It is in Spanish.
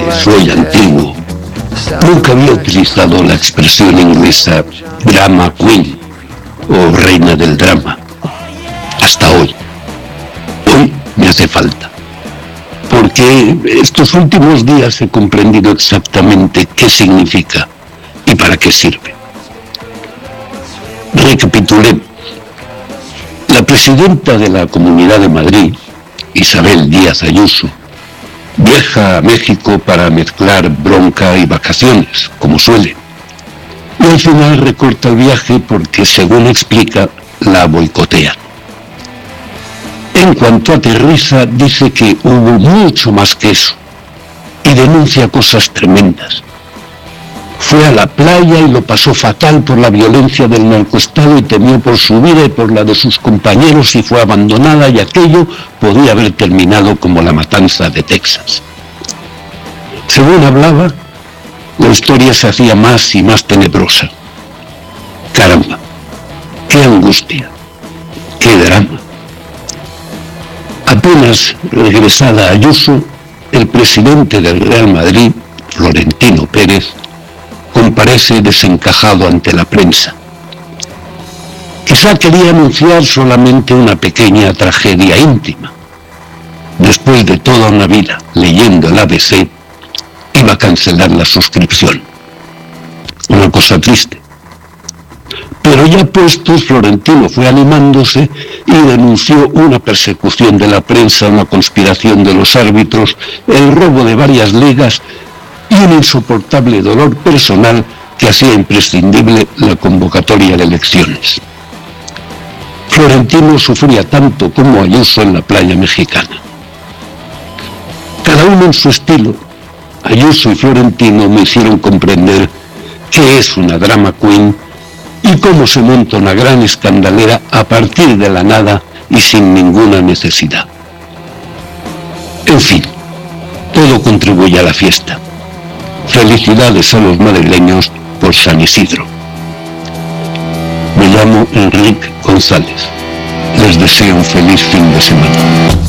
soy antiguo, nunca había utilizado la expresión inglesa drama queen o reina del drama. Hasta hoy. Hoy me hace falta. Porque estos últimos días he comprendido exactamente qué significa y para qué sirve. Recapitulemos. La presidenta de la Comunidad de Madrid, Isabel Díaz Ayuso, viaja a México para mezclar bronca y vacaciones, como suele. Y al final recorta el viaje porque, según explica, la boicotea. En cuanto aterriza, dice que hubo mucho más que eso y denuncia cosas tremendas. Fue a la playa y lo pasó fatal por la violencia del narcoestado y temió por su vida y por la de sus compañeros y fue abandonada y aquello podía haber terminado como la matanza de Texas. Según hablaba, la historia se hacía más y más tenebrosa. Caramba, qué angustia, qué drama. Apenas regresada Ayuso, el presidente del Real Madrid, Florentino Pérez, comparece desencajado ante la prensa. Quizá quería anunciar solamente una pequeña tragedia íntima. Después de toda una vida leyendo el ABC, iba a cancelar la suscripción. Una cosa triste. Pero ya puestos, Florentino fue animándose y denunció una persecución de la prensa, una conspiración de los árbitros, el robo de varias ligas y un insoportable dolor personal que hacía imprescindible la convocatoria de elecciones. Florentino sufría tanto como Ayuso en la playa mexicana. Cada uno en su estilo, Ayuso y Florentino me hicieron comprender qué es una drama queen y cómo se monta una gran escandalera a partir de la nada y sin ninguna necesidad. En fin, todo contribuye a la fiesta. Felicidades a los madrileños por San Isidro. Me llamo Enrique González. Les deseo un feliz fin de semana.